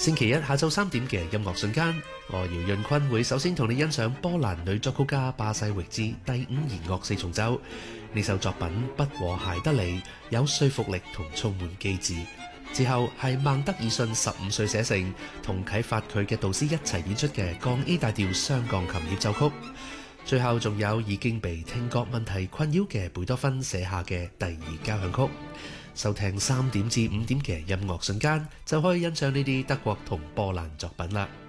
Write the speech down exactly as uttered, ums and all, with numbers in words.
星期一下晝三點嘅音樂瞬間，我姚潤坤會首先同你欣賞波蘭女作曲家巴西域茲第五弦樂四重奏。呢首作品不和諧得嚟，有說服力同充滿機智。之後係孟德爾遜十五歲寫成，同啟發佢嘅導師一齊演出嘅降 A 大調雙鋼琴協奏曲。最後仲有已經被聽覺問題困擾嘅貝多芬寫下嘅第二交響曲。收聽三點至五點嘅音樂瞬間，就可以欣賞呢啲德國同波蘭作品啦。